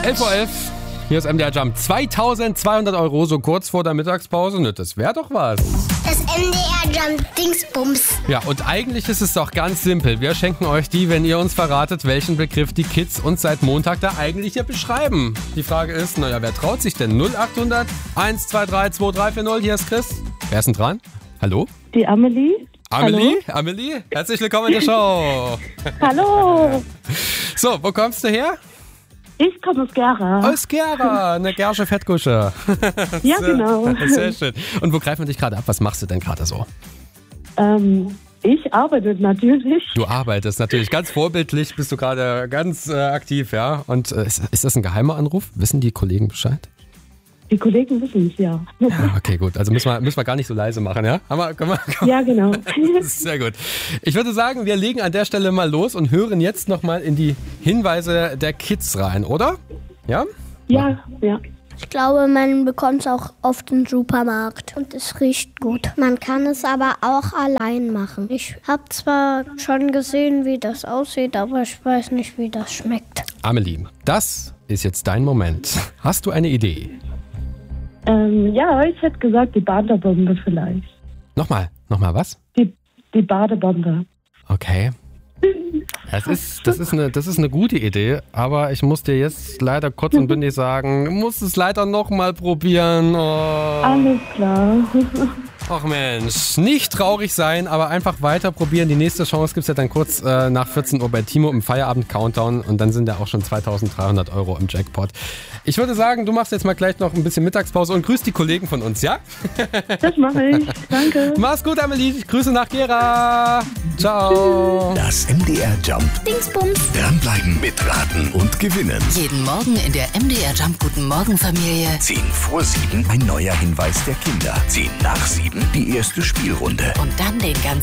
11:11 Uhr. Hier ist MDR Jump. 2200 Euro, so kurz vor der Mittagspause. Ne, das wäre doch was. Das MDR Jump Dingsbums. Ja, und eigentlich ist es doch ganz simpel. Wir schenken euch die, wenn ihr uns verratet, welchen Begriff die Kids uns seit Montag da eigentlich hier beschreiben. Die Frage ist, wer traut sich denn? 0800 123 2340. Hier ist Chris. Wer ist denn dran? Hallo? Die Amelie. Amelie? Hallo? Amelie, herzlich willkommen in der Show. Hallo. So, wo kommst du her? Ich komme aus Gera. Aus Gera, eine Gersche Fettkusche. Ja, genau. Sehr schön. Und wo greifen wir dich gerade ab? Was machst du denn gerade so? Ich arbeite natürlich. Du arbeitest natürlich. Ganz vorbildlich bist du gerade ganz aktiv, ja? Und ist das ein geheimer Anruf? Wissen die Kollegen Bescheid? Die Kollegen wissen es, ja. Ja, okay, gut. Also müssen wir gar nicht so leise machen, ja? Komm. Ja, genau. Sehr gut. Ich würde sagen, wir legen an der Stelle mal los und hören jetzt nochmal in die Hinweise der Kids rein, oder? Ja? Ja. Ich glaube, man bekommt es auch oft im Supermarkt und es riecht gut. Man kann es aber auch allein machen. Ich habe zwar schon gesehen, wie das aussieht, aber ich weiß nicht, wie das schmeckt. Amelie, das ist jetzt dein Moment. Hast du eine Idee? Ja, ich hätte gesagt, die Badebombe vielleicht. Nochmal was? Die Badebombe. Okay. Das ist eine gute Idee, aber ich muss dir jetzt leider kurz und bündig sagen, du musst es leider nochmal probieren. Oh. Alles klar. Ach Mensch, nicht traurig sein, aber einfach weiter probieren. Die nächste Chance gibt es ja dann kurz nach 14 Uhr bei Timo im Feierabend-Countdown und dann sind ja auch schon 2300 Euro im Jackpot. Ich würde sagen, du machst jetzt mal gleich noch ein bisschen Mittagspause und grüßt die Kollegen von uns, ja? Das mache ich. Danke. Mach's gut, Amelie. Grüße nach Gera. Ciao. Das MDR Jump. Dingsbums. Dranbleiben, mitraten und gewinnen. Jeden Morgen in der MDR Jump Guten Morgen Familie. 10 vor 7 ein neuer Hinweis der Kinder. 10 nach 7 die erste Spielrunde. Und dann den ganzen